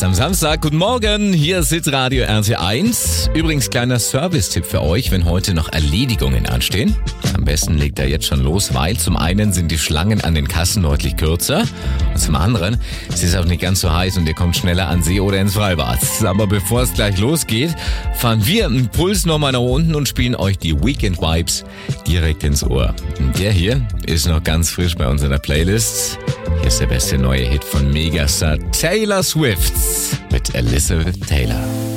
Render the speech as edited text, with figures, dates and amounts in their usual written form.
am Samstag. Guten Morgen, hier ist Radio RT1. Übrigens, kleiner Service-Tipp für euch, wenn heute noch Erledigungen anstehen. Am besten legt ihr jetzt schon los, weil zum einen sind die Schlangen an den Kassen deutlich kürzer und zum anderen es ist auch nicht ganz so heiß und ihr kommt schneller an See oder ins Freibad. Aber bevor es gleich losgeht, fahren wir einen Puls nochmal nach unten und spielen euch die Weekend Vibes direkt ins Ohr. Und der hier ist noch ganz frisch bei uns in der Playlist. Hier ist der beste neue Hit von Megastar Taylor Swift mit Elizabeth Taylor.